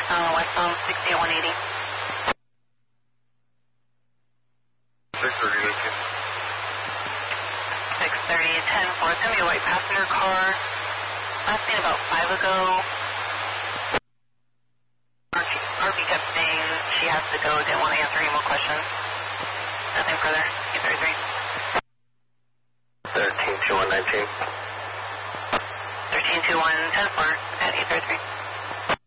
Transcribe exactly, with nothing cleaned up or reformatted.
Uh, westbound sixty at one eighty. six thirty, eighteen. six thirty, ten four. It's going to be a white passenger car. Last seen about five ago. R P kept saying she has to go. Didn't want to answer any more questions. Nothing further. eight thirty-three. thirteen two one nineteen. thirteen two one ten four at eight thirty-three.